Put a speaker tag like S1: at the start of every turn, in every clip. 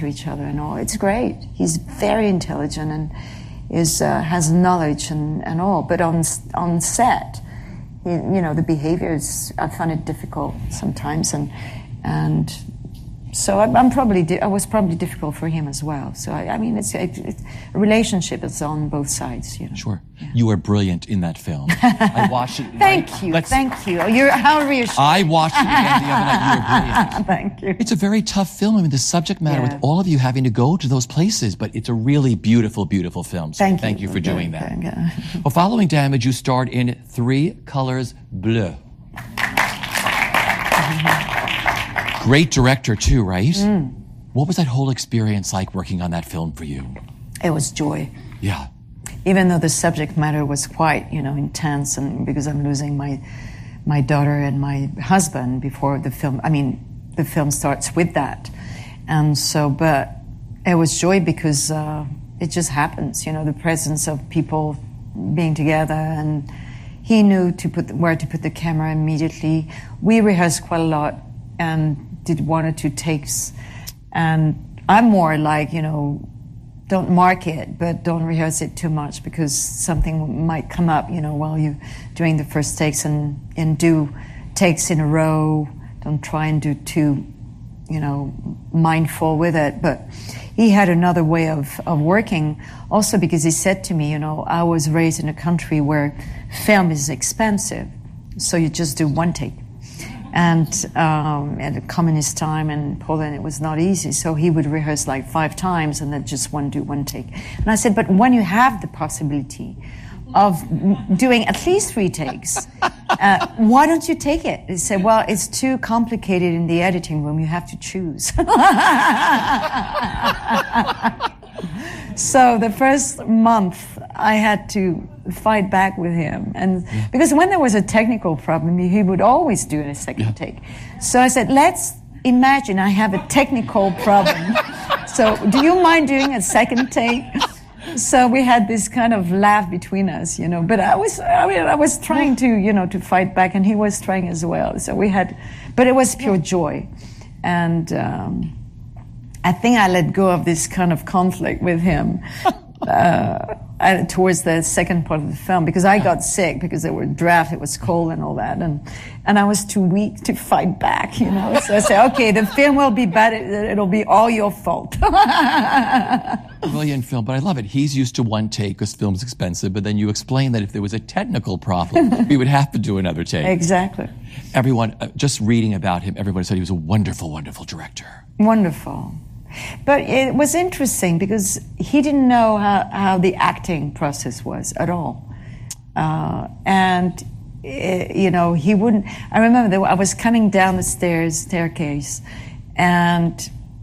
S1: to each other and all. It's great. He's very intelligent and has knowledge and all. But on set, the behaviors, I find it difficult sometimes, and so I was probably difficult for him as well. So I mean, it's a relationship is on both sides.
S2: Sure. Yeah. You were brilliant in that film. I watched it.
S1: Thank you. How reassuring.
S2: I watched it again the other night. You were brilliant.
S1: Thank you.
S2: It's a very tough film. I mean, the subject matter with all of you having to go to those places, but it's a really beautiful, beautiful film. So thank you for doing that. Well, following Damage, you starred in 3 Colors Bleu. Great director too, right? What was that whole experience like working on that film for you?
S1: It was joy.
S2: Yeah.
S1: Even though the subject matter was quite, intense, and because I'm losing my daughter and my husband before the film. I mean, the film starts with that, and so. But it was joy because it just happens. The presence of people being together, and he knew where to put the camera immediately. We rehearsed quite a lot and did 1 or 2 takes, and I'm more like, don't mark it, but don't rehearse it too much because something might come up, while you're doing the first takes, and do takes in a row. Don't try and do too, mindful with it. But he had another way of working, also because he said to me, I was raised in a country where film is expensive, so you just do 1 take. And at the communist time in Poland, it was not easy. So he would rehearse like 5 times and then just do 1 take. And I said, but when you have the possibility of doing at least 3 takes, why don't you take it? He said, well, it's too complicated in the editing room. You have to choose. So the first month, I had to fight back with him, and because when there was a technical problem, he would always do a second take. So I said, let's imagine I have a technical problem. So do you mind doing a second take? So we had this kind of laugh between us, But I was trying to, to fight back, and he was trying as well. So but it was pure joy, and I think I let go of this kind of conflict with him towards the second part of the film, because I got sick because there were draft, it was cold and all that, and I was too weak to fight back, So I said, okay, the film will be bad, it'll be all your fault.
S2: Brilliant film, but I love it. He's used to 1 take because film's expensive, but then you explain that if there was a technical problem, we would have to do another take.
S1: Exactly.
S2: Everyone, just reading about him, everybody said he was a wonderful, wonderful director.
S1: Wonderful. But it was interesting because he didn't know how the acting process was at all. He wouldn't. I remember that I was coming down the staircase, and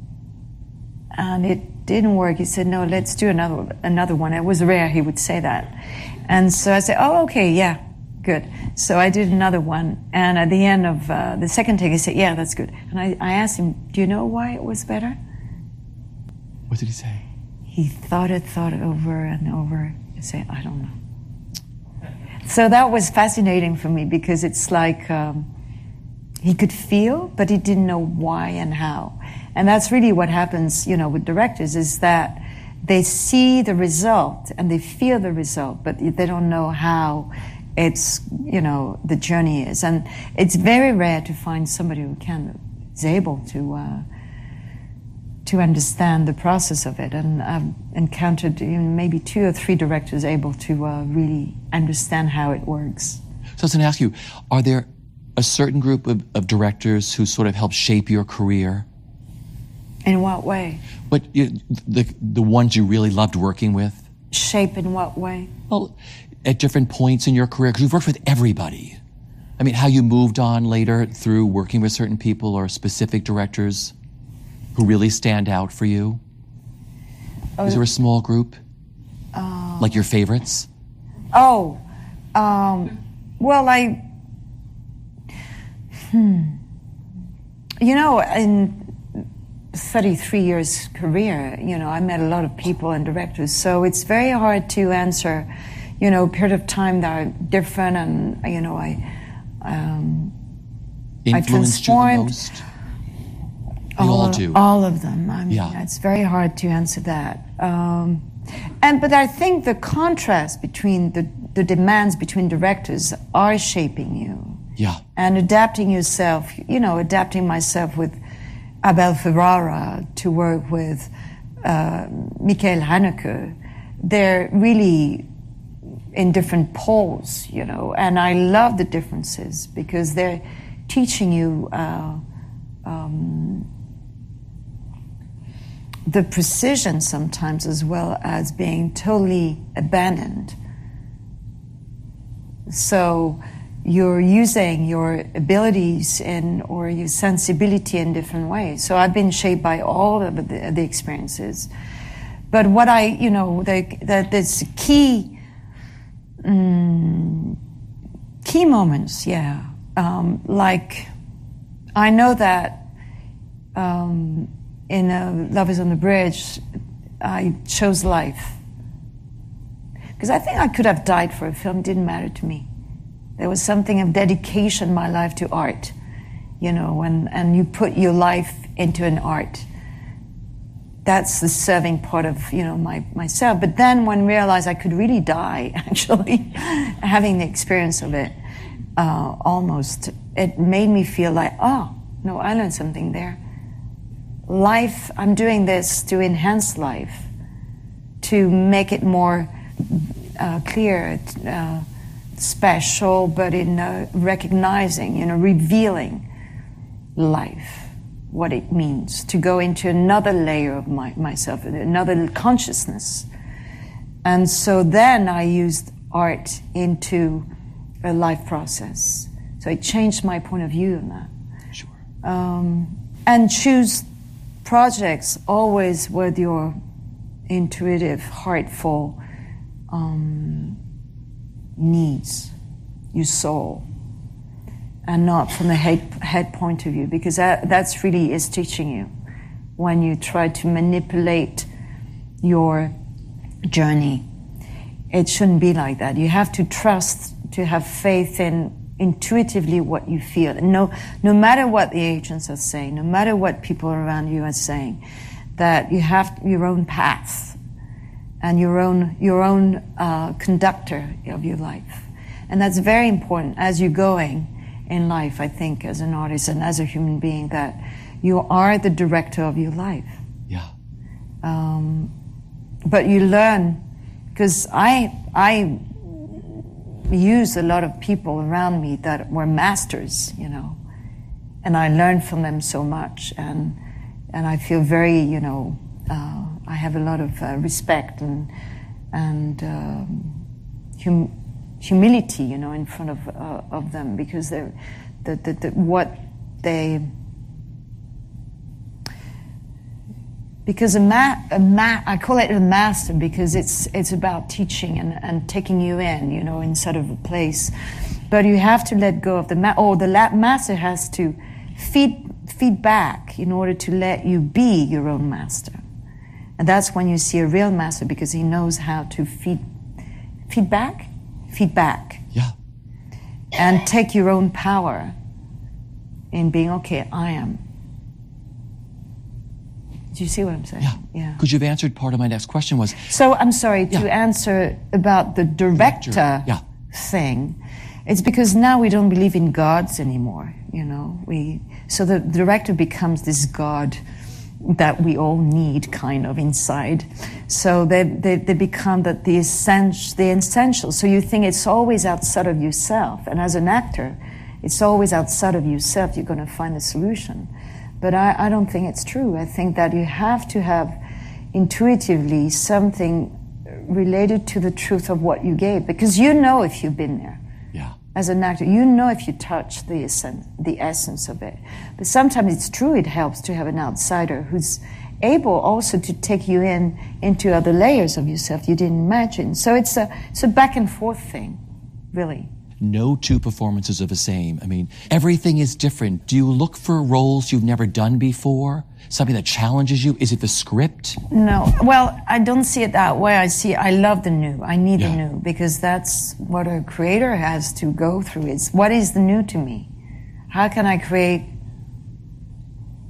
S1: it didn't work. He said, no, let's do another one. It was rare he would say that. And so I said, oh, okay, yeah, good. So I did another one. And at the end of the second take, he said, yeah, that's good. And I asked him, do you know why it was better?
S2: What did he say?
S1: He thought it over and over and said, I don't know. So that was fascinating for me because it's like he could feel, but he didn't know why and how. And that's really what happens, with directors, is that they see the result and they feel the result, but they don't know how it's, the journey is. And it's very rare to find somebody who is able to understand the process of it. And I've encountered maybe 2 or 3 directors able to really understand how it works.
S2: So I was going to ask you, are there a certain group of directors who sort of help shape your career?
S1: In what way?
S2: But the ones you really loved working with?
S1: Shape in what way?
S2: Well, at different points in your career, because you've worked with everybody. I mean, how you moved on later through working with certain people or specific directors who really stand out for you? Is there a small group? Like your favorites?
S1: Well, in 33 years career, I met a lot of people and directors, so it's very hard to answer, a period of time that are different, and, I
S2: influenced you the most? They all do.
S1: All of them. I mean,
S2: Yeah.
S1: it's very hard to answer that. But I think the contrast between the demands between directors are shaping you.
S2: Yeah.
S1: And adapting yourself, adapting myself with Abel Ferrara to work with Michael Haneke. They're really in different poles, and I love the differences because they're teaching you the precision sometimes as well as being totally abandoned. So you're using your abilities or your sensibility in different ways. So I've been shaped by all of the experiences. But what there's key moments, yeah. Like, I know that in Love is on the Bridge, I chose life. Because I think I could have died for a film, it didn't matter to me. There was something of dedication in my life to art, and you put your life into an art. That's the serving part of, myself. But then when I realized I could really die, actually, having the experience of it, almost, it made me feel like, oh, no, I learned something there. Life, I'm doing this to enhance life, to make it more clear, special, but in recognizing, revealing life, what it means to go into another layer of myself, another consciousness. And so then I used art into a life process. So it changed my point of view on that.
S2: Sure.
S1: And choose projects always with your intuitive, heartful needs, your soul, and not from the head point of view, because that's really is teaching you when you try to manipulate your journey. It shouldn't be like that. You have to trust, to have faith in intuitively what you feel. And no matter what the agents are saying, no matter what people around you are saying, that you have your own path and your own conductor of your life. And that's very important as you're going in life, I think, as an artist and as a human being, that you are the director of your life.
S2: Yeah.
S1: But you learn, because I used a lot of people around me that were masters, and I learned from them so much, and I feel very, I have a lot of respect and humility, in front of them, because they're because I call it a master because it's about teaching and taking you in sort of a place, but you have to let go of the master has to feed back in order to let you be your own master. And that's when you see a real master, because he knows how to feed back,
S2: Yeah.
S1: and take your own power in being, okay, I am. Do you see what I'm saying?
S2: Yeah. Because you've answered part of my next question was...
S1: So I'm sorry, to answer about the director
S2: Yeah.
S1: thing, it's because now we don't believe in gods anymore, So the director becomes this god that we all need kind of inside. So they become the essential. So you think it's always outside of yourself. And as an actor, it's always outside of yourself you're going to find a solution. But I don't think it's true. I think that you have to have intuitively something related to the truth of what you gave, because you know if you've been there.
S2: Yeah.
S1: As an actor, you know if you touch the essence of it. But sometimes it's true, it helps to have an outsider who's able also to take you into other layers of yourself you didn't imagine. So it's a back and forth thing, really.
S2: No two performances are the same. I mean, everything is different. Do you look for roles you've never done before? Something that challenges you? Is it the script?
S1: No. Well, I don't see it that way. I love the new. I need the new, because that's what a creator has to go through. What is the new to me? How can I create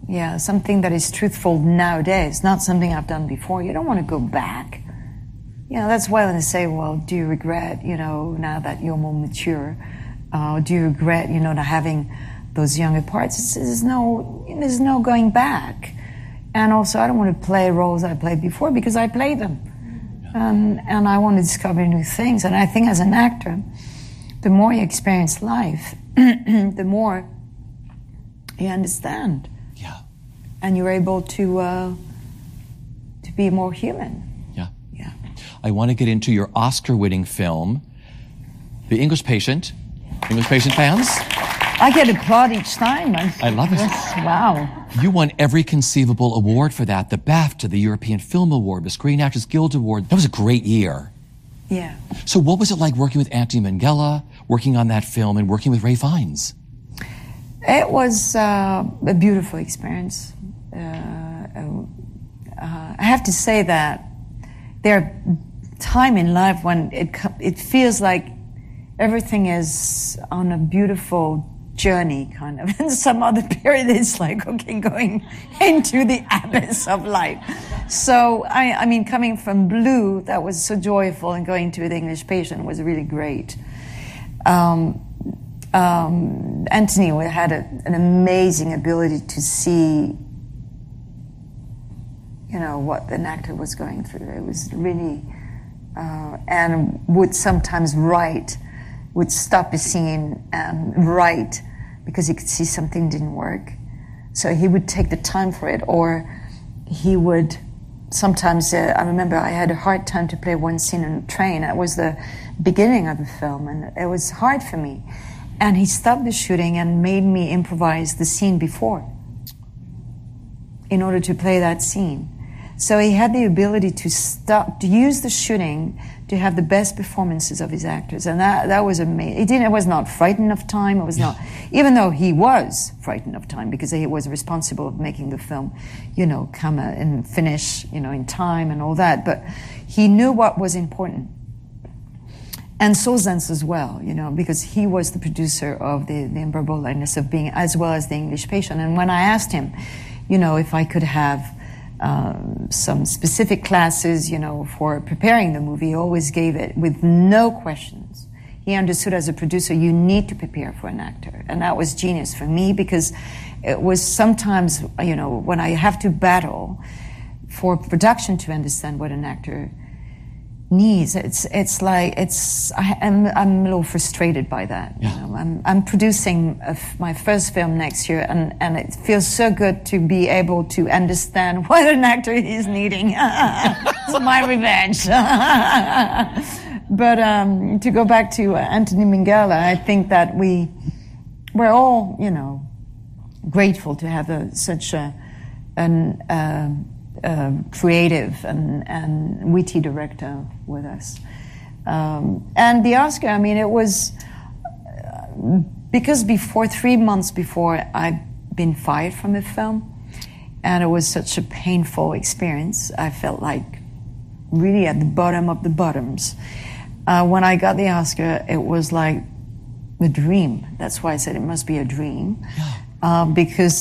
S1: Yeah, something that is truthful nowadays, not something I've done before. You don't want to go back. You know, that's why when they say, well, do you regret, you know, now that you're more mature, do you regret, you know, not having those younger parts? There's no going back. And also, I don't want to play roles I played before because I played them. And I want to discover new things. And I think as an actor, the more you experience life, the more you understand.
S2: Yeah.
S1: And you're able to be more human.
S2: Yeah.
S1: Yeah.
S2: I want to get into your Oscar-winning film, The English Patient. English Patient fans?
S1: I get applaud each time.
S2: I love it.
S1: Wow.
S2: You won every conceivable award for that. The BAFTA, the European Film Award, the Screen Actors Guild Award. That was a great year.
S1: Yeah.
S2: So what was it like working with Anthony Minghella, working on that film, and working with Ray Fiennes?
S1: It was a beautiful experience. I have to say that there are times in life when it feels like everything is on a beautiful journey, kind of. And some other period it's like, okay, going into the abyss of life. So, I mean, coming from Blue, that was so joyful, and going to The English Patient was really great. Anthony had an amazing ability to see, you know, what an actor was going through. It was really, and would sometimes would stop a scene and write because he could see something didn't work. So he would take the time for it, or he would sometimes, I remember I had a hard time to play one scene on a train. It was the beginning of the film, and it was hard for me. And he stopped the shooting and made me improvise the scene before in order to play that scene. So he had the ability to use the shooting to have the best performances of his actors. And that was amazing. It was not frightened of time. It was not, even though he was frightened of time because he was responsible of making the film, you know, come and finish, you know, in time and all that. But he knew what was important. And Solzhenitsyn as well, you know, because he was the producer of the Unbearable Lightness of Being, as well as The English Patient. And when I asked him, you know, if I could have some specific classes, you know, for preparing the movie, he always gave it with no questions. He understood as a producer, you need to prepare for an actor. And that was genius for me because it was sometimes, you know, when I have to battle for production to understand what an actor needs, I'm a little frustrated by that.
S2: Yeah.
S1: You know, I'm producing my first film next year, and it feels so good to be able to understand what an actor is needing. It's my revenge. But to go back to Anthony Minghella, I think that we're all, you know, grateful to have such creative and witty director with us. And the Oscar, I mean, it was because 3 months before I'd been fired from the film, and it was such a painful experience. I felt like really at the bottom of the bottoms. When I got the Oscar, it was like a dream. That's why I said it must be a dream, because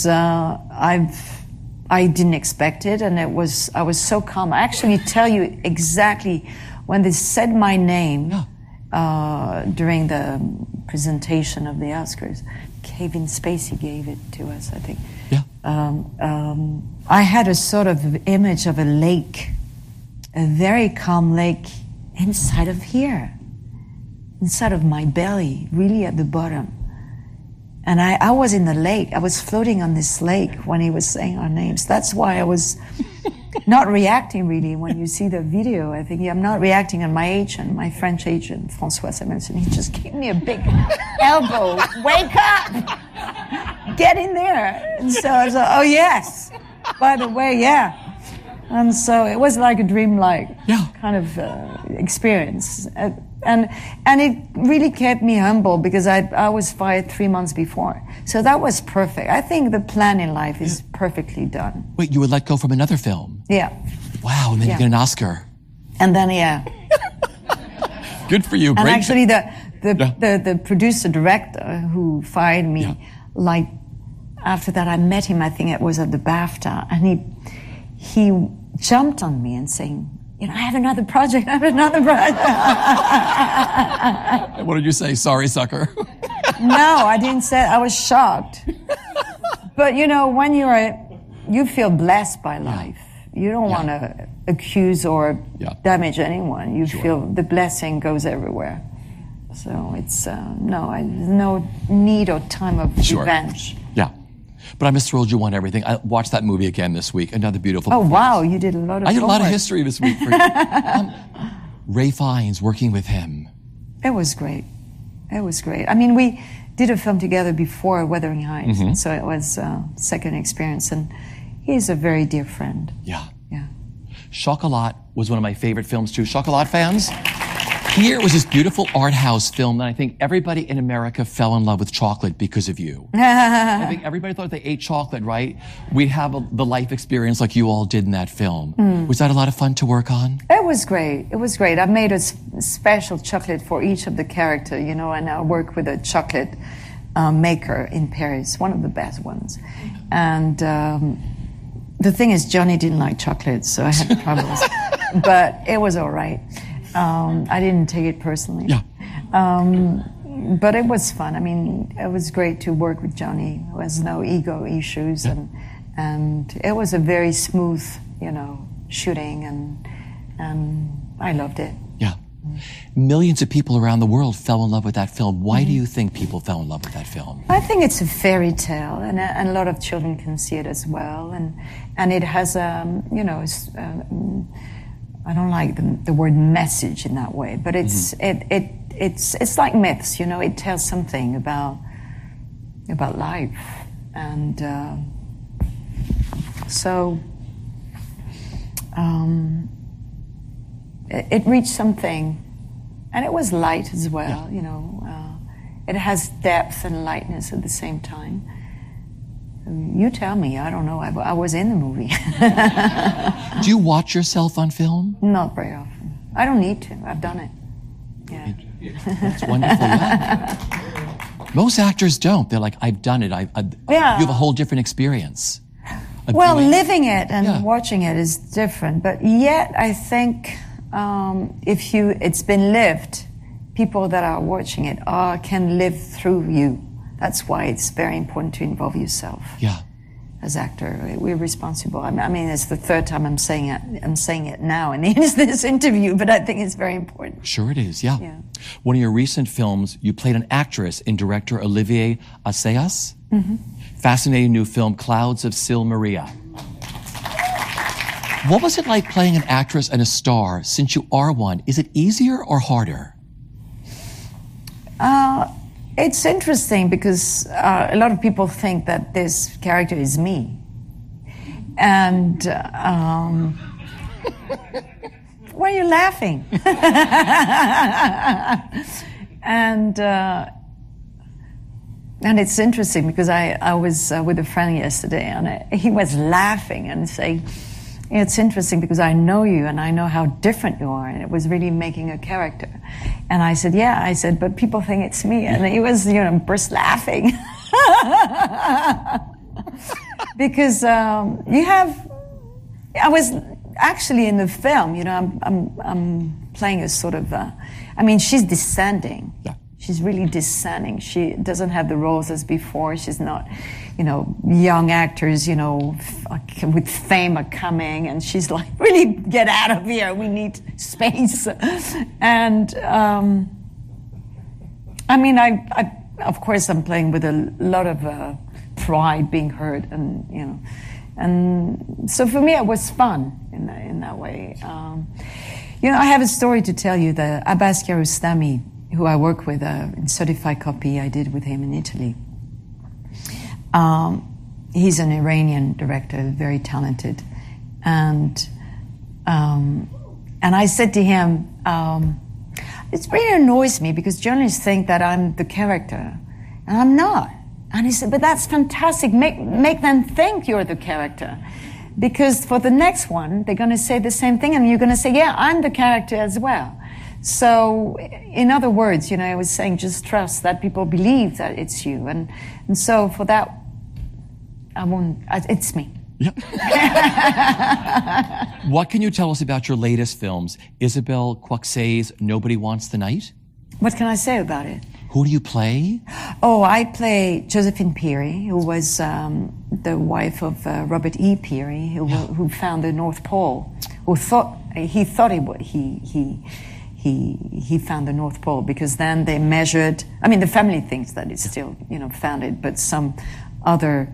S1: I didn't expect it, and I was so calm. I actually tell you exactly when they said my name during the presentation of the Oscars. Kevin Spacey gave it to us, I think.
S2: Yeah.
S1: I had a sort of image of a lake, a very calm lake inside of here, inside of my belly, really at the bottom. And I was in the lake. I was floating on this lake when he was saying our names. That's why I was not reacting really when you see the video. I think I'm not reacting, and my agent, my French agent, François Simonson, he just gave me a big elbow. Wake up! Get in there. And so I was like, oh yes. By the way, yeah. And so it was like a dreamlike kind of experience. And it really kept me humble because I was fired 3 months before. So that was perfect. I think the plan in life is perfectly done.
S2: Wait, you were let go from another film?
S1: Yeah.
S2: Wow, and then you get an Oscar.
S1: And then,
S2: Good for you.
S1: And
S2: Great.
S1: actually the producer director who fired me, like, after that, I met him, I think it was at the BAFTA, and he jumped on me and saying, I have another project, I have another project.
S2: What did you say? Sorry, sucker.
S1: No, I didn't say it. I was shocked. But, when you feel blessed by life, you don't want to accuse or damage anyone. You feel the blessing goes everywhere. So it's, no need or time of revenge.
S2: Yeah. But I'm just thrilled you won everything. I watched that movie again this week. Another beautiful
S1: performance. Wow, you did a lot of
S2: I did a lot of history this week. Ralph Fiennes, working with him.
S1: It was great. It was great. I mean, we did a film together before, Wuthering Heights, so it was a second experience, and he's a very dear friend.
S2: Yeah.
S1: Yeah.
S2: Chocolat was one of my favorite films, too. Chocolat fans? Here was this beautiful art house film that I think everybody in America fell in love with chocolate because of you. I think everybody thought if they ate chocolate, right, we'd have the life experience like you all did in that film. Was that a lot of fun to work on?
S1: It was great. It was great. I made a special chocolate for each of the characters, and I work with a chocolate maker in Paris, one of the best ones. And the thing is, Johnny didn't like chocolate, so I had troubles. But it was all right. I didn't take it personally.
S2: Yeah.
S1: But it was fun. I mean, it was great to work with Johnny. There was no ego issues, and it was a very smooth, shooting, and I loved it.
S2: Yeah. Millions of people around the world fell in love with that film. Why do you think people fell in love with that film?
S1: I think it's a fairy tale, and a lot of children can see it as well, and it has I don't like the word message in that way, but it's like myths, it tells something about life, and so it reached something, and it was light as well. It has depth and lightness at the same time. You tell me. I don't know. I was in the movie.
S2: Do you watch yourself on film?
S1: Not very often. I don't need to. I've done it. Yeah.
S2: That's wonderful. Yeah. Most actors don't. They're like, I've done it. You have a whole different experience.
S1: Well, living it and watching it is different. But yet, I think it's been lived, people that are watching it can live through you. That's why it's very important to involve yourself.
S2: Yeah.
S1: As actor, we're responsible. I mean, it's the third time I'm saying it. I'm saying it now in this interview, but I think it's very important.
S2: Sure it is, yeah. One of your recent films, you played an actress in director Olivier Assayas. Fascinating new film, Clouds of Sils Maria. What was it like playing an actress and a star? Since you are one, is it easier or harder?
S1: It's interesting because a lot of people think that this character is me. And why are you laughing? And it's interesting because I was with a friend yesterday, and he was laughing and saying, it's interesting because I know you and I know how different you are, and it was really making a character. And I said, but people think it's me. And he was, burst laughing. Because I was actually in the film, I'm playing a sort of, she's descending.
S2: Yeah.
S1: She's really descending. She doesn't have the roles as before. She's not, young actors, with fame are coming, and she's like, really get out of here. We need space. And, I of course, I'm playing with a lot of pride being hurt, and so for me, it was fun in that way. I have a story to tell you. The Abbas Kiarostami, who I work with in Certified Copy, I did with him in Italy. He's an Iranian director, very talented, and I said to him, it really annoys me because journalists think that I'm the character, and I'm not. And he said, but that's fantastic. Make them think you're the character, because for the next one they're going to say the same thing, and you're going to say, yeah, I'm the character as well. So, in other words, I was saying, just trust that people believe that it's you. And so for that I won't. It's me.
S2: Yeah. What can you tell us about your latest films? Isabelle Coixet's Nobody Wants the Night?
S1: What can I say about it?
S2: Who do you play?
S1: Oh, I play Josephine Peary, who was the wife of Robert E. Peary, who found the North Pole. He thought he found the North Pole, because then they measured. I mean, the family thinks that it's still found it, but some other.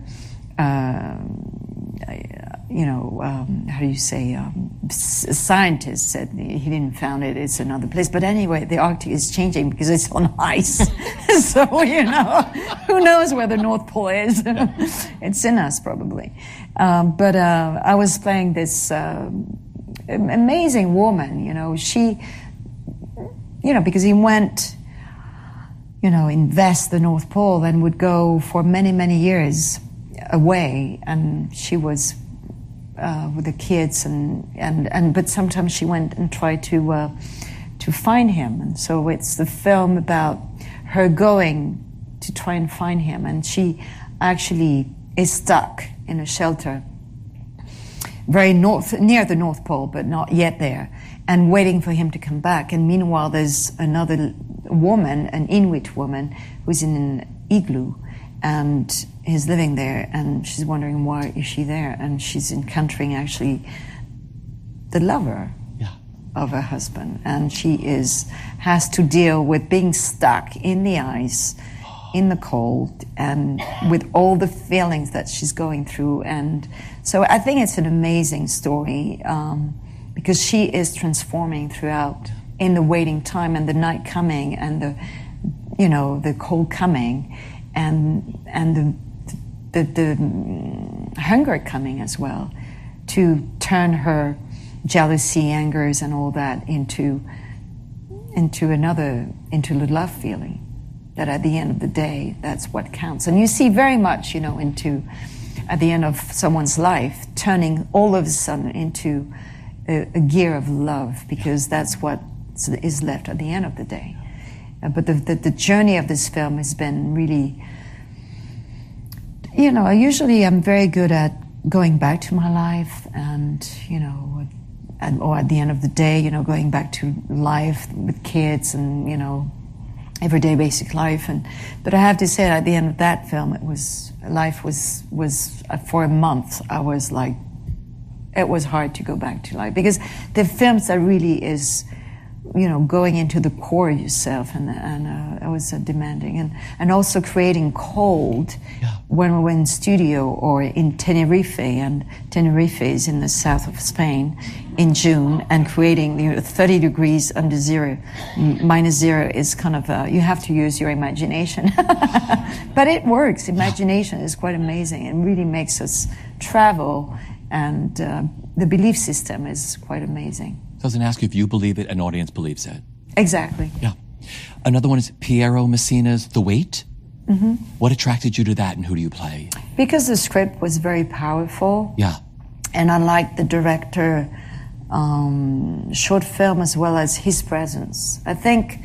S1: How do you say, scientists said he didn't found it, it's another place. But anyway, the Arctic is changing because it's on ice. So, who knows where the North Pole is? It's in us, probably. But I was playing this amazing woman, she, because he went, invest the North Pole and would go for many, many years away, and she was with the kids, but sometimes she went and tried to find him, and so it's the film about her going to try and find him, and she actually is stuck in a shelter very near the North Pole, but not yet there, and waiting for him to come back. And meanwhile, there's another woman, an Inuit woman, who's in an igloo, and is living there, and she's wondering why is she there, and she's encountering actually the lover of her husband, and she has to deal with being stuck in the ice, in the cold, and with all the feelings that she's going through. And so I think it's an amazing story, because she is transforming throughout, in the waiting time and the night coming and the cold coming, and the hunger coming as well, to turn her jealousy, angers, and all that into the love feeling. That at the end of the day, that's what counts. And you see very much, at the end of someone's life, turning all of a sudden into a gear of love, because that's what is left at the end of the day. But the journey of this film has been really, usually I'm very good at going back to my life, and, or at the end of the day, going back to life with kids and, everyday basic life. But I have to say, at the end of that film, life was for a month, I was like, it was hard to go back to life, because the films that really is, going into the core of yourself, and it was demanding, and also creating cold when we were in studio or in Tenerife, and Tenerife is in the south of Spain, in June, and creating 30 degrees under zero. Minus zero is kind of, you have to use your imagination. But it works. Imagination is quite amazing. It really makes us travel, and the belief system is quite amazing.
S2: I was going to ask you if you believe it, an audience believes it.
S1: Exactly.
S2: Yeah. Another one is Piero Messina's The Wait.
S1: Mm-hmm.
S2: What attracted you to that, and who do you play?
S1: Because the script was very powerful.
S2: Yeah.
S1: And I liked the director, short film, as well as his presence. I think,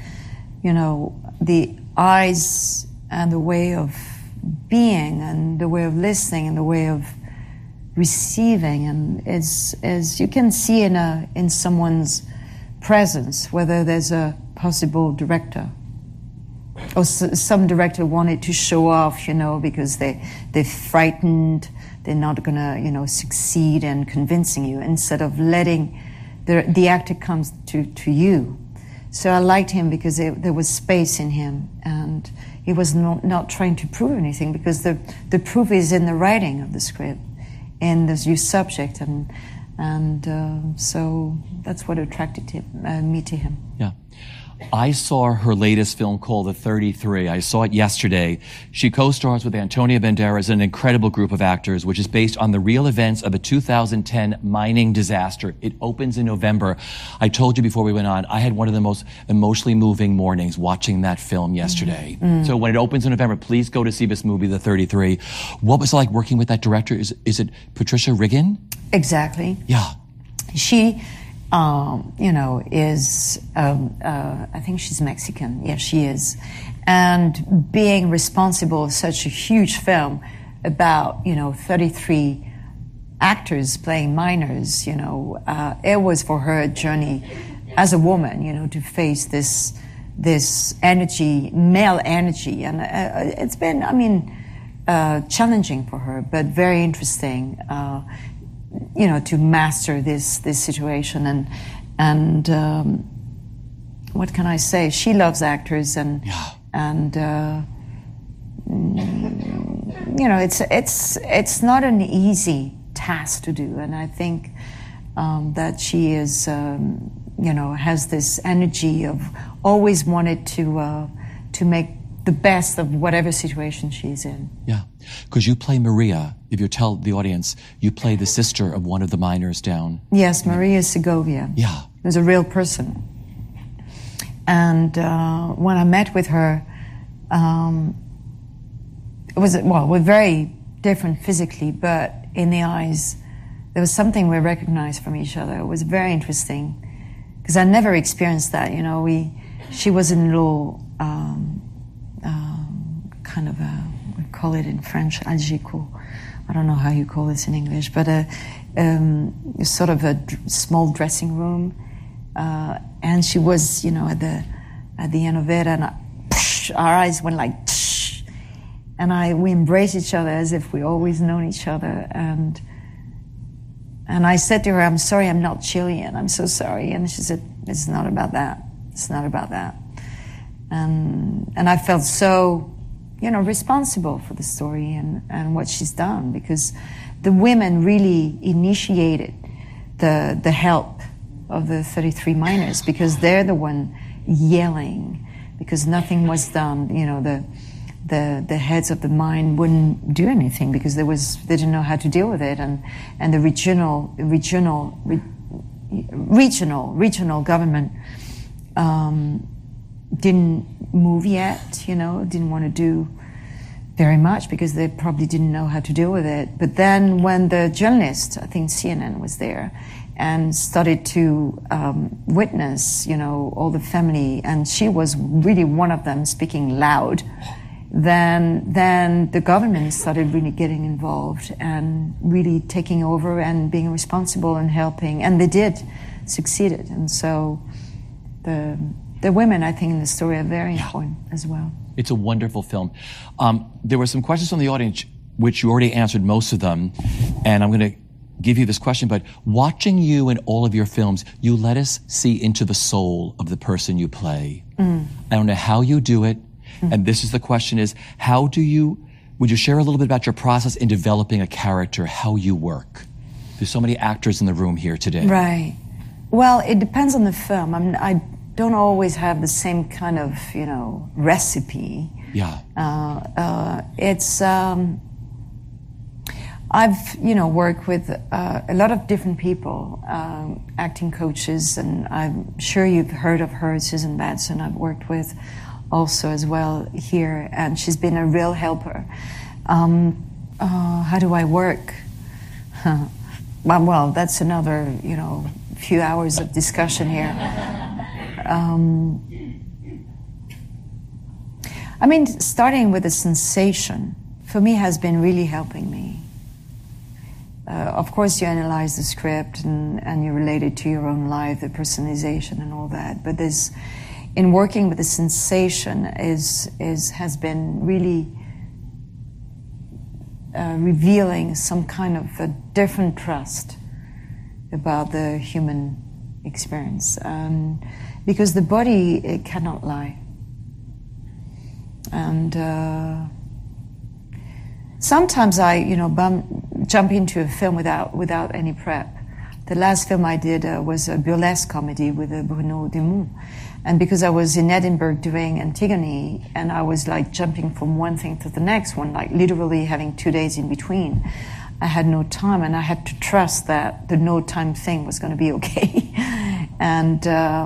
S1: the eyes and the way of being and the way of listening and the way of receiving, and is you can see in someone's presence whether there's a possible director, or some director wanted to show off, because they're frightened, they're not gonna succeed in convincing you, instead of letting the actor comes to you. So I liked him because there was space in him, and he was not trying to prove anything, because the proof is in the writing of the script, in your subject, and so that's what attracted me to him.
S2: Yeah. I saw her latest film called The 33. I saw it yesterday. She co-stars with Antonio Banderas, an incredible group of actors, which is based on the real events of a 2010 mining disaster. It opens in November. I told you before we went on, I had one of the most emotionally moving mornings watching that film yesterday. Mm-hmm. So when it opens in November, please go to see this movie, The 33. What was it like working with that director? Is it Patricia Riggin?
S1: Exactly.
S2: Yeah.
S1: She... is, I think she's Mexican. Yeah, she is. And being responsible for such a huge film, about, 33 actors playing minors, it was for her a journey as a woman, to face this energy, male energy. And it's been, challenging for her, but very interesting, to master this situation. And what can I say? She loves actors, and it's not an easy task to do. And I think that she is, has this energy of always wanted to make the best of whatever situation she's in.
S2: Yeah, because you play Maria. If you tell the audience, you play the sister of one of the miners down.
S1: Yes, Maria Segovia.
S2: Yeah.
S1: Who's a real person. And when I met with her, we're very different physically, but in the eyes, there was something we recognized from each other. It was very interesting, because I never experienced that. She was in a little kind of we call it in French, algico. I don't know how you call this in English, but sort of a small dressing room, and she was, at the end of it, and our eyes went like, and we embraced each other as if we always known each other, and I said to her, "I'm sorry, I'm not Chilean. I'm so sorry." And she said, "It's not about that. It's not about that." And I felt so, responsible for the story and what she's done, because the women really initiated the help of the 33 miners, because they're the one yelling, because nothing was done. The heads of the mine wouldn't do anything because they didn't know how to deal with it, and the regional government didn't move yet, didn't want to do very much because they probably didn't know how to deal with it. But then when the journalist, I think CNN was there, and started to witness, all the family, and she was really one of them speaking loud, then the government started really getting involved and really taking over and being responsible and helping, and they succeeded. And so the women, I think, in the story are very important as well.
S2: It's a wonderful film. There were some questions from the audience, which you already answered most of them, and I'm going to give you this question, but watching you in all of your films, you let us see into the soul of the person you play. I don't know how you do it, and this is the question is, would you share a little bit about your process in developing a character, how you work? There's so many actors in the room here today.
S1: Right. Well, it depends on the film. I don't always have the same kind of, recipe.
S2: Yeah.
S1: I've, worked with a lot of different people, acting coaches, and I'm sure you've heard of her, Susan Batson. I've worked with also as well here, and she's been a real helper. How do I work? Well, that's another, few hours of discussion here. Starting with the sensation, for me, has been really helping me. Of course, you analyze the script and you relate it to your own life, the personalization and all that. But in working with the sensation has been really revealing some kind of a different trust about the human experience, because the body, it cannot lie. And sometimes I, jump into a film without any prep. The last film I did was a burlesque comedy with Bruno Dumont. And because I was in Edinburgh doing Antigone, and I was like jumping from one thing to the next one, like literally having 2 days in between, I had no time, and I had to trust that the no time thing was going to be okay. And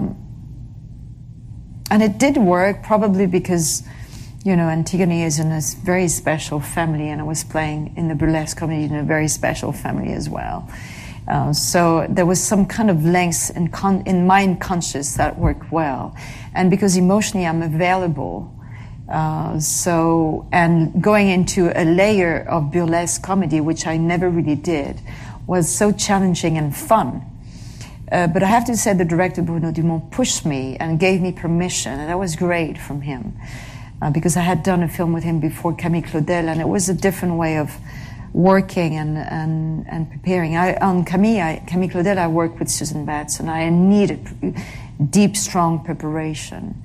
S1: it did work, probably because, Antigone is in a very special family, and I was playing in the burlesque comedy in a very special family as well. So there was some kind of length in mind conscious that worked well. And because emotionally I'm available, And going into a layer of burlesque comedy, which I never really did, was so challenging and fun. But I have to say the director, Bruno Dumont, pushed me and gave me permission, and that was great from him. Because I had done a film with him before, Camille Claudel, and it was a different way of working and preparing. On Camille Claudel, I worked with Susan Batts, and I needed deep, strong preparation.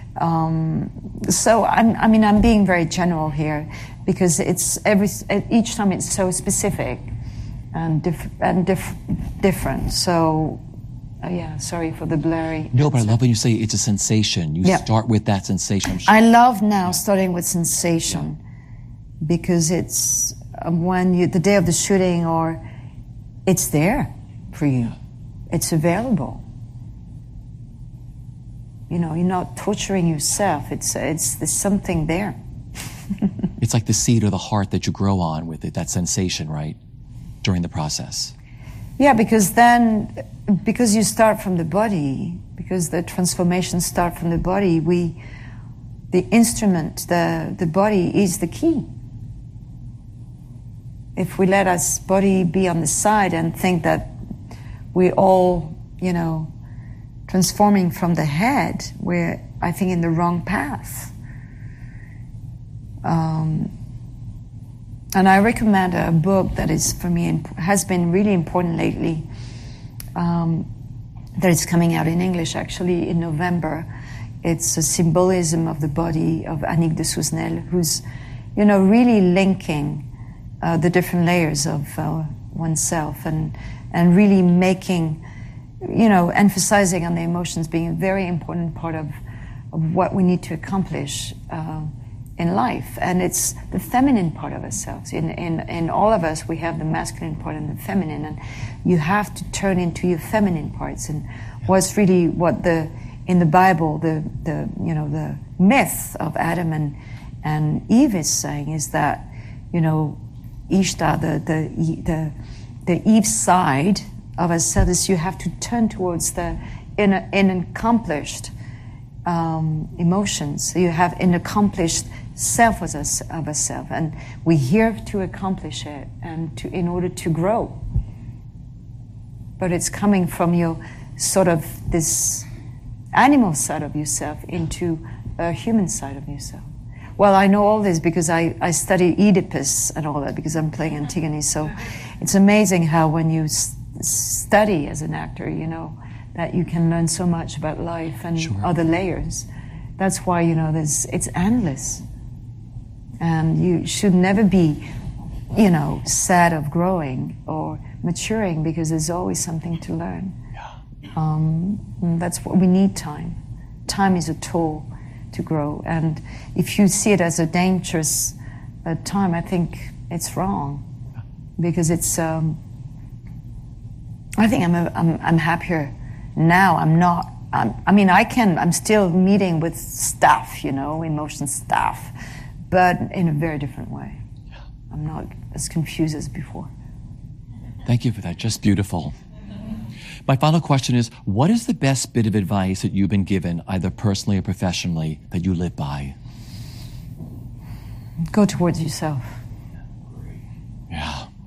S1: So I'm being very general here because each time it's so specific and different. So yeah, sorry for the blurry.
S2: No, but I love when you say it's a sensation. You start with that sensation.
S1: I love now starting with sensation because it's when the day of the shooting, or it's there for you. It's available. You know, you're not torturing yourself. There's something there.
S2: It's like the seed or the heart that you grow on with it, that sensation, right? During the process.
S1: Yeah, because you start from the body, because the transformations start from the body, the instrument, the body is the key. If we let our body be on the side and think that we're all, transforming from the head, we're, I think, in the wrong path. And I recommend a book that is, for me, has been really important lately, that is coming out in English, actually, in November. It's a symbolism of the body of Annick de Souzenel, who's, really linking the different layers of oneself and really making, emphasizing on the emotions being a very important part of what we need to accomplish in life. And it's the feminine part of ourselves. In all of us, we have the masculine part and the feminine, and you have to turn into your feminine parts. And what's really in the Bible, the myth of Adam and Eve is saying is that, Ishtar, the Eve side of ourselves, you have to turn towards the unaccomplished emotions. So you have an accomplished self of ourselves, and we're here to accomplish it and in order to grow. But it's coming from your sort of this animal side of yourself into a human side of yourself. Well, I know all this because I study Oedipus and all that because I'm playing Antigone. So it's amazing how when you study as an actor, that you can learn so much about life and other layers. That's why, it's endless. And you should never be, sad of growing or maturing because there's always something to learn. That's what we need. Time is a tool to grow. And if you see it as a dangerous time, I think it's wrong because it's, I think I'm happier now. I'm still meeting with staff, emotion staff, but in a very different way. I'm not as confused as before.
S2: Thank you for that. Just beautiful. My final question is, what is the best bit of advice that you've been given, either personally or professionally, that you live by?
S1: Go towards yourself.
S2: Yeah.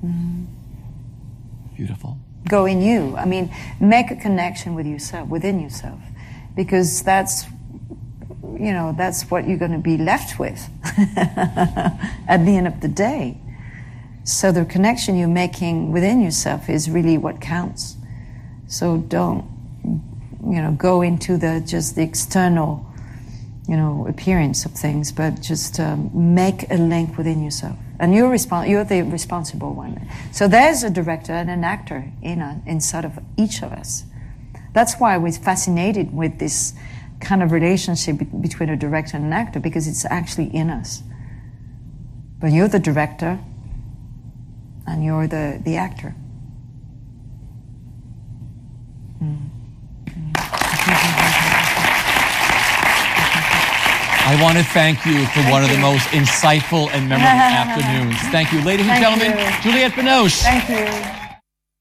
S2: Beautiful.
S1: Go in you. Make a connection with yourself, within yourself, because that's what you're going to be left with at the end of the day. So the connection you're making within yourself is really what counts. So don't, go into just the external, appearance of things, but just make a link within yourself. And you're the responsible one. So there's a director and an actor inside of each of us. That's why we're fascinated with this kind of relationship between a director and an actor, because it's actually in us. But you're the director and you're the actor.
S2: I want to thank you for one of the most insightful and memorable afternoons. Thank you. Ladies and gentlemen, Juliette Binoche.
S1: Thank you.